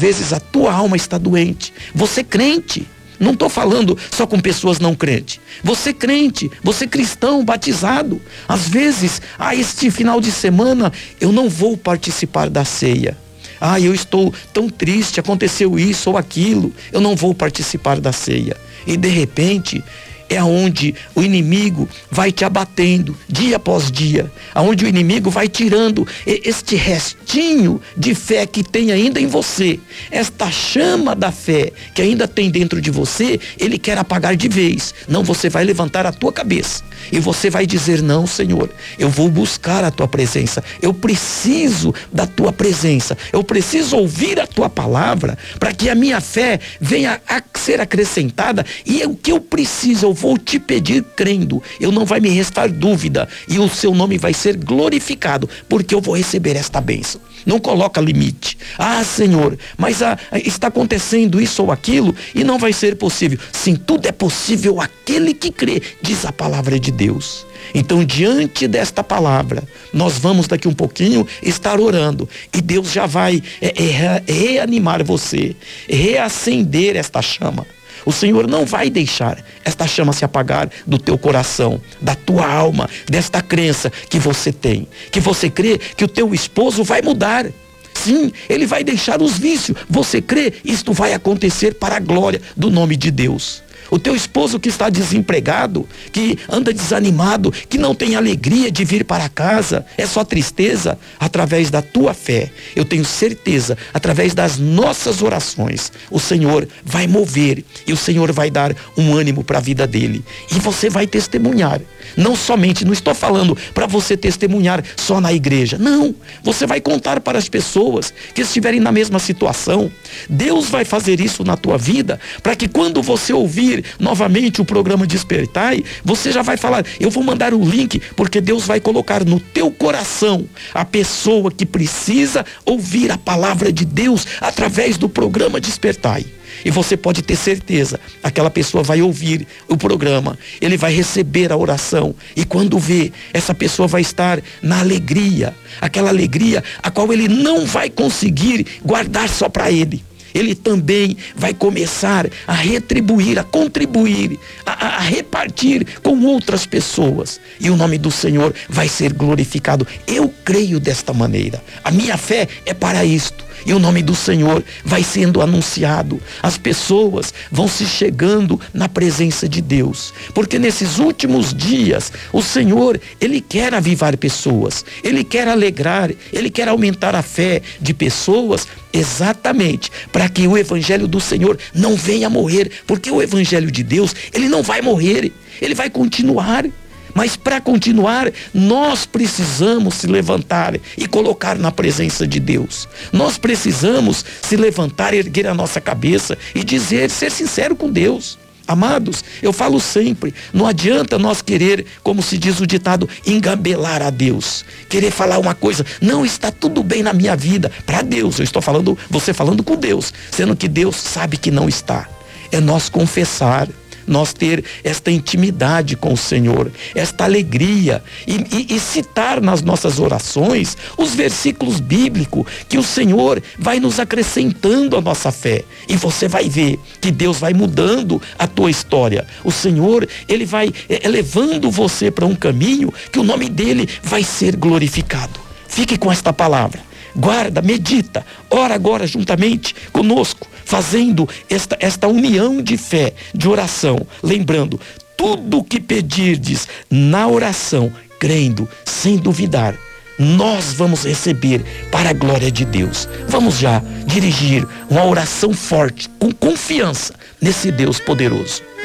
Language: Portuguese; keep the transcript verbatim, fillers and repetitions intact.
vezes a tua alma está doente. Você crente. Não estou falando só com pessoas não crentes. Você crente, você cristão, batizado. Às vezes, ah, este final de semana eu não vou participar da ceia. Ah, eu estou tão triste, aconteceu isso ou aquilo, eu não vou participar da ceia. E de repente, é onde o inimigo vai te abatendo dia após dia, aonde o inimigo vai tirando este restinho de fé que tem ainda em você, esta chama da fé que ainda tem dentro de você, ele quer apagar de vez. Não, você vai levantar a tua cabeça e você vai dizer: não, Senhor, eu vou buscar a tua presença, eu preciso da tua presença, eu preciso ouvir a tua palavra para que a minha fé venha a ser acrescentada, e o que eu preciso, eu vou te pedir crendo, eu não vai me restar dúvida, e o seu nome vai ser glorificado, porque eu vou receber esta bênção. Não coloca limite. Ah, Senhor, mas ah, está acontecendo isso ou aquilo e não vai ser possível. Sim, tudo é possível àquele que crê, diz a palavra de Deus. Então, diante desta palavra, nós vamos daqui um pouquinho estar orando, e Deus já vai é, é, reanimar você, reacender esta chama. O Senhor não vai deixar esta chama se apagar do teu coração, da tua alma, desta crença que você tem, que você crê que o teu esposo vai mudar. Sim, ele vai deixar os vícios. Você crê, isto vai acontecer para a glória do nome de Deus. O teu esposo que está desempregado, que anda desanimado, que não tem alegria de vir para casa, é só tristeza, através da tua fé, eu tenho certeza, através das nossas orações, o Senhor vai mover e o Senhor vai dar um ânimo para a vida dele. E você vai testemunhar. Não somente, não estou falando para você testemunhar só na igreja. Não, você vai contar para as pessoas que estiverem na mesma situação. Deus vai fazer isso na tua vida, para que quando você ouvir novamente o programa Despertai, você já vai falar: eu vou mandar o link, porque Deus vai colocar no teu coração a pessoa que precisa ouvir a palavra de Deus através do programa Despertai. E você pode ter certeza, aquela pessoa vai ouvir o programa, ele vai receber a oração, e quando vê, essa pessoa vai estar na alegria, aquela alegria a qual ele não vai conseguir guardar só para ele. Ele também vai começar a retribuir, a contribuir, a, a repartir com outras pessoas. E o nome do Senhor vai ser glorificado. Eu creio desta maneira. A minha fé é para isto. E o nome do Senhor vai sendo anunciado. As pessoas vão se chegando na presença de Deus. Porque nesses últimos dias, o Senhor, Ele quer avivar pessoas. Ele quer alegrar, Ele quer aumentar a fé de pessoas, exatamente para que o Evangelho do Senhor não venha morrer. Porque o Evangelho de Deus, ele não vai morrer, ele vai continuar. Mas para continuar, nós precisamos se levantar e colocar na presença de Deus. Nós precisamos se levantar, erguer a nossa cabeça e dizer, ser sincero com Deus. Amados, eu falo sempre, não adianta nós querer, como se diz o ditado, engambelar a Deus. Querer falar uma coisa: não, está tudo bem na minha vida. Para Deus, eu estou falando, você falando com Deus, sendo que Deus sabe que não está. É nós confessar, nós ter esta intimidade com o Senhor, esta alegria, e, e, e citar nas nossas orações os versículos bíblicos que o Senhor vai nos acrescentando a nossa fé, e você vai ver que Deus vai mudando a tua história. O Senhor, Ele vai é, levando você para um caminho que o nome dEle vai ser glorificado. Fique com esta palavra. Guarda, medita, ora agora juntamente conosco, fazendo esta, esta união de fé, de oração, lembrando, tudo o que pedirdes na oração, crendo, sem duvidar, nós vamos receber para a glória de Deus. Vamos já dirigir uma oração forte, com confiança nesse Deus poderoso.